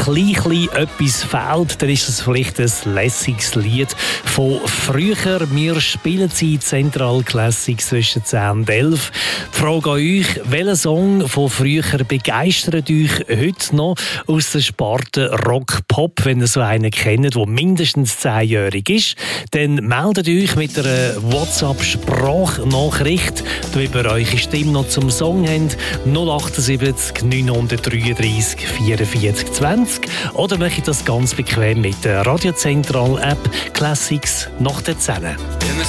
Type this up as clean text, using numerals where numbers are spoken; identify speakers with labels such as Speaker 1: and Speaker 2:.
Speaker 1: klein etwas fehlt, dann ist es vielleicht ein lässiges Lied von früher. Wir spielen sie Central Classics zwischen 10 und 11. Die Frage an euch, welcher Song von früher begeistert euch heute noch aus der Sparte Rock-Pop, wenn ihr so einen kennt, der mindestens 10-jährig ist? Dann meldet euch mit einer WhatsApp-Sprachnachricht, da ihr eure Stimme noch zum Song habt, 078 933 44 20, oder macht das ganz bequem mit der Radiozentral-App Classics nach der 10.